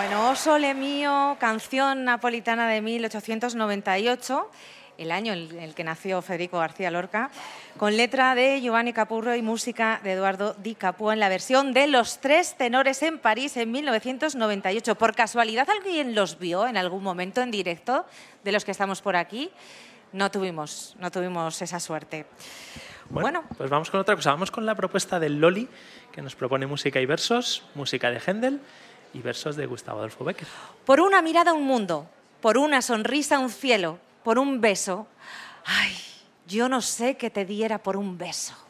Bueno, O Sole Mio, canción napolitana de 1898, el año en el que nació Federico García Lorca, con letra de Giovanni Capurro y música de Eduardo Di Capua en la versión de Los Tres Tenores en París en 1998. ¿Por casualidad alguien los vio en algún momento en directo de los que estamos por aquí? No tuvimos esa suerte. Bueno, pues vamos con otra cosa. Vamos con la propuesta del Loli, que nos propone música y versos, música de Händel y versos de Gustavo Adolfo Bécquer. Por una mirada un mundo, por una sonrisa un cielo, por un beso. Ay, yo no sé qué te diera por un beso.